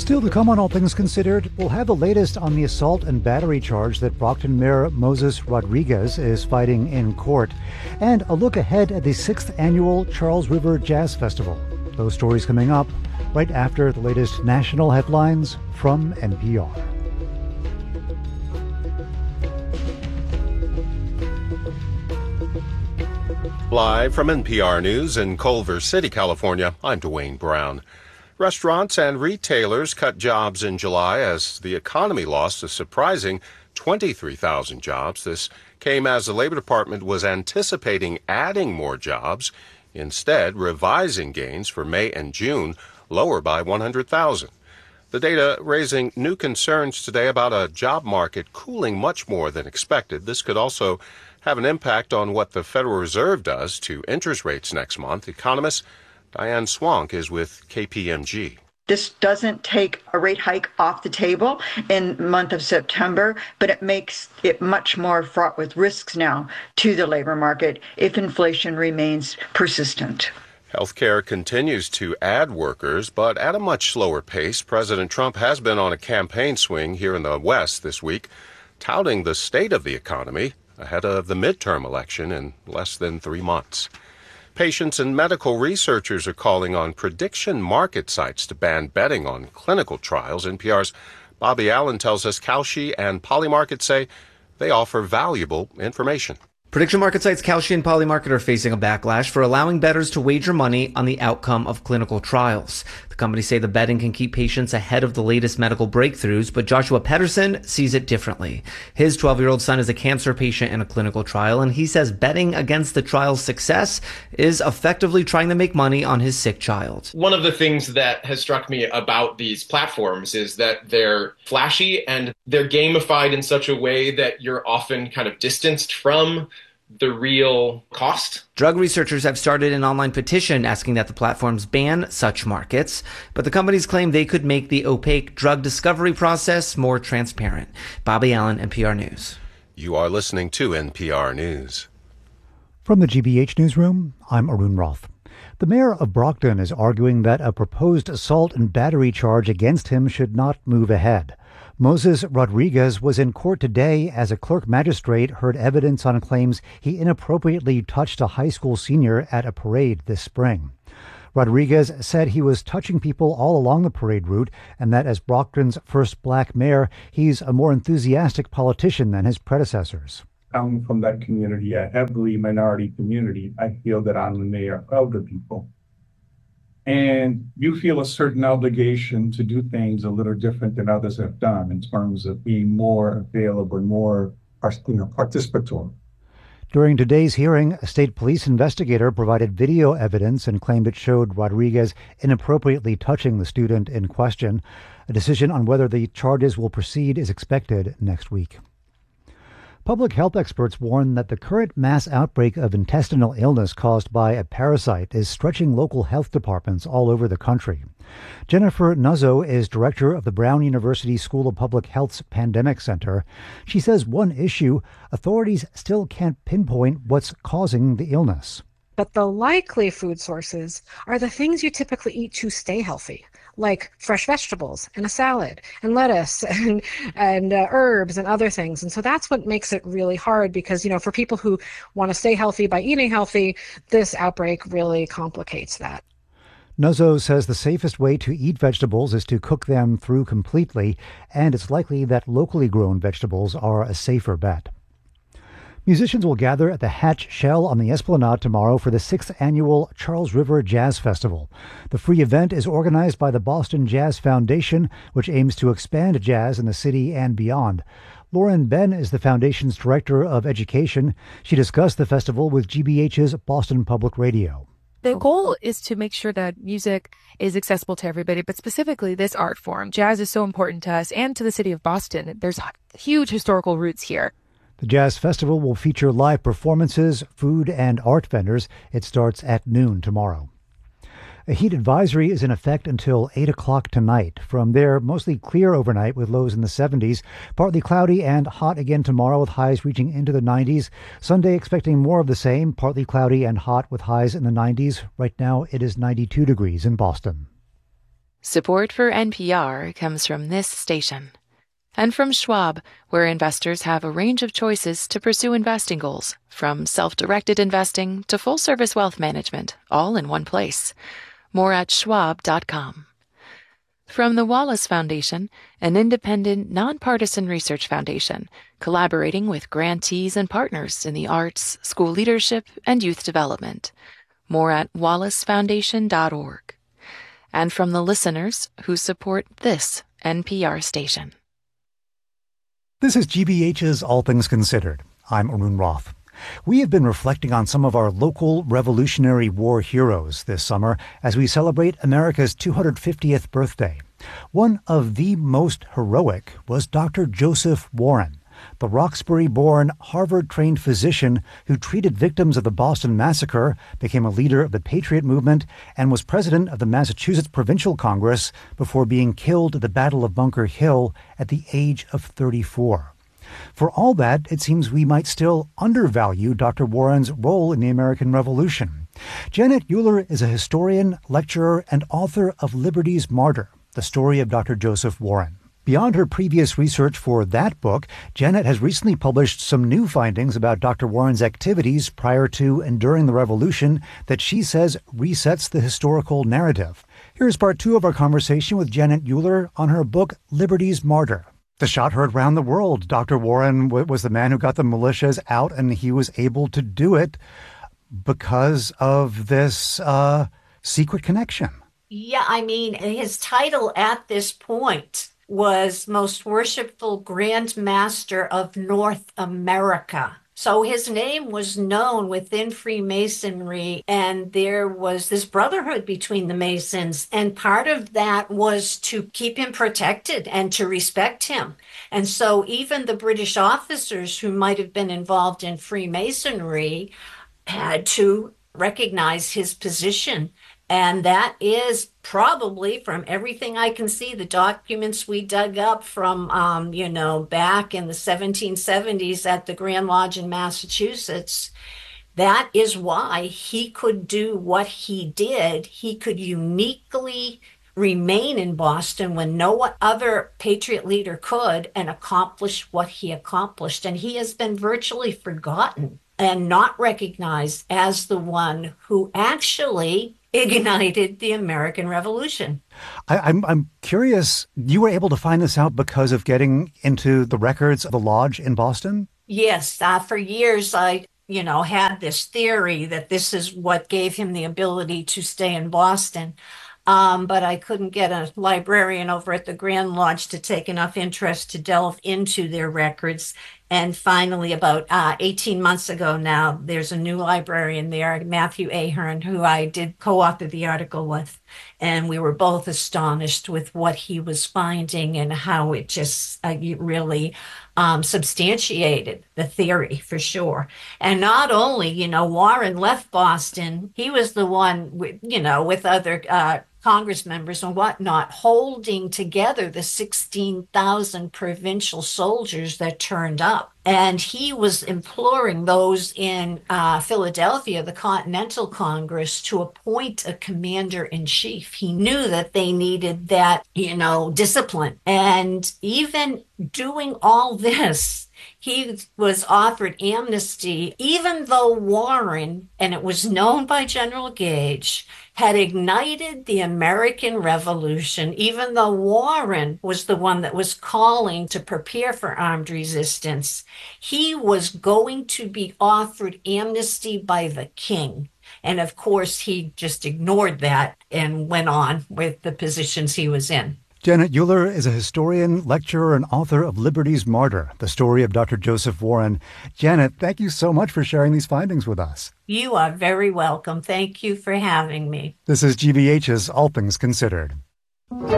Still to come on All Things Considered, we'll have the latest on the assault and battery charge that Brockton Mayor Moses Rodriguez is fighting in court, and a look ahead at the 6th annual Charles River Jazz Festival. Those stories coming up right after the latest national headlines from NPR. Live from NPR News in Culver City, California, I'm Dwayne Brown. Restaurants and retailers cut jobs in July as the economy lost a surprising 23,000 jobs. This came as the Labor Department was anticipating adding more jobs, instead revising gains for May and June lower by 100,000. The data raising new concerns today about a job market cooling much more than expected. This could also have an impact on what the Federal Reserve does to interest rates next month. Economist Diane Swank is with KPMG. This doesn't take a rate hike off the table in the month of September, but it makes it much more fraught with risks now to the labor market if inflation remains persistent. Healthcare continues to add workers, but at a much slower pace. President Trump has been on a campaign swing here in the West this week, touting the state of the economy ahead of the midterm election in less than 3 months. Patients and medical researchers are calling on prediction market sites to ban betting on clinical trials. NPR's Bobby Allen tells us Kalshi and Polymarket say they offer valuable information. Prediction market sites Kalshi and Polymarket are facing a backlash for allowing bettors to wager money on the outcome of clinical trials. The companies say the betting can keep patients ahead of the latest medical breakthroughs, but Joshua Pedersen sees it differently. His 12-year-old son is a cancer patient in a clinical trial, and he says betting against the trial's success is effectively trying to make money on his sick child. One of the things that has struck me about these platforms is that they're flashy and they're gamified in such a way that you're often kind of distanced from the real cost. Drug researchers have started an online petition asking that the platforms ban such markets, but the companies claim they could make the opaque drug discovery process more transparent. Bobby Allen, NPR News. You are listening to NPR News. From the GBH Newsroom, I'm Arun Roth. The mayor of Brockton is arguing that a proposed assault and battery charge against him should not move ahead. Moses Rodriguez was in court today as a clerk magistrate heard evidence on claims he inappropriately touched a high school senior at a parade this spring. Rodriguez said he was touching people all along the parade route and that as Brockton's first black mayor, he's a more enthusiastic politician than his predecessors. I'm from that community, a heavily minority community. I feel that I'm the mayor of the people. And you feel a certain obligation to do things a little different than others have done in terms of being more available, more participatory. During today's hearing, a state police investigator provided video evidence and claimed it showed Rodriguez inappropriately touching the student in question. A decision on whether the charges will proceed is expected next week. Public health experts warn that the current mass outbreak of intestinal illness caused by a parasite is stretching local health departments all over the country. Jennifer Nuzzo is director of the Brown University School of Public Health's Pandemic Center. She says one issue, authorities still can't pinpoint what's causing the illness. But the likely food sources are the things you typically eat to stay healthy, like fresh vegetables and a salad and lettuce and herbs and other things. And so that's what makes it really hard because, for people who want to stay healthy by eating healthy, this outbreak really complicates that. Nuzzo says the safest way to eat vegetables is to cook them through completely, and it's likely that locally grown vegetables are a safer bet. Musicians will gather at the Hatch Shell on the Esplanade tomorrow for the 6th annual Charles River Jazz Festival. The free event is organized by the Boston Jazz Foundation, which aims to expand jazz in the city and beyond. Lauren Ben is the foundation's director of education. She discussed the festival with GBH's Boston Public Radio. The goal is to make sure that music is accessible to everybody, but specifically this art form. Jazz is so important to us and to the city of Boston. There's huge historical roots here. The Jazz Festival will feature live performances, food, and art vendors. It starts at noon tomorrow. A heat advisory is in effect until 8 o'clock tonight. From there, mostly clear overnight with lows in the 70s. Partly cloudy and hot again tomorrow with highs reaching into the 90s. Sunday expecting more of the same, partly cloudy and hot with highs in the 90s. Right now it is 92 degrees in Boston. Support for NPR comes from this station. And from Schwab, where investors have a range of choices to pursue investing goals, from self-directed investing to full-service wealth management, all in one place. More at schwab.com. From the Wallace Foundation, an independent, nonpartisan research foundation, collaborating with grantees and partners in the arts, school leadership, and youth development. More at wallacefoundation.org. And from the listeners who support this NPR station. This is GBH's All Things Considered. I'm Arun Roth. We have been reflecting on some of our local Revolutionary War heroes this summer as we celebrate America's 250th birthday. One of the most heroic was Dr. Joseph Warren, the Roxbury-born, Harvard-trained physician who treated victims of the Boston Massacre, became a leader of the Patriot movement, and was president of the Massachusetts Provincial Congress before being killed at the Battle of Bunker Hill at the age of 34. For all that, it seems we might still undervalue Dr. Warren's role in the American Revolution. Janet Euler is a historian, lecturer, and author of Liberty's Martyr, the story of Dr. Joseph Warren. Beyond her previous research for that book, Janet has recently published some new findings about Dr. Warren's activities prior to and during the Revolution that she says resets the historical narrative. Here's part 2 of our conversation with Janet Euler on her book, Liberty's Martyr. The shot heard round the world. Dr. Warren was the man who got the militias out, and he was able to do it because of this secret connection. Yeah, I mean, his title at this point was Most Worshipful Grand Master of North America. So his name was known within Freemasonry, and there was this brotherhood between the Masons. And part of that was to keep him protected and to respect him. And so even the British officers who might have been involved in Freemasonry had to recognize his position. And that is probably, from everything I can see, the documents we dug up from, back in the 1770s at the Grand Lodge in Massachusetts, that is why he could do what he did. He could uniquely remain in Boston when no other Patriot leader could and accomplish what he accomplished. And he has been virtually forgotten and not recognized as the one who actually ignited the American Revolution. I'm curious, you were able to find this out because of getting into the records of the lodge in Boston? Yes, for years I had this theory that this is what gave him the ability to stay in Boston. But I couldn't get a librarian over at the Grand Lodge to take enough interest to delve into their records. And finally, about 18 months ago now, there's a new librarian there, Matthew Ahern, who I did co-author the article with. And we were both astonished with what he was finding and how it just really substantiated the theory for sure. And not only, Warren left Boston, he was the one, with other Congress members and whatnot, holding together the 16,000 provincial soldiers that turned up. And he was imploring those in Philadelphia, the Continental Congress, to appoint a commander-in-chief. He knew that they needed that, discipline. And even doing all this, he was offered amnesty, even though Warren, and it was known by General Gage, had ignited the American Revolution, even though Warren was the one that was calling to prepare for armed resistance. He was going to be offered amnesty by the king. And of course, he just ignored that and went on with the positions he was in. Janet Euler is a historian, lecturer, and author of Liberty's Martyr, the story of Dr. Joseph Warren. Janet, thank you so much for sharing these findings with us. You are very welcome. Thank you for having me. This is GBH's All Things Considered.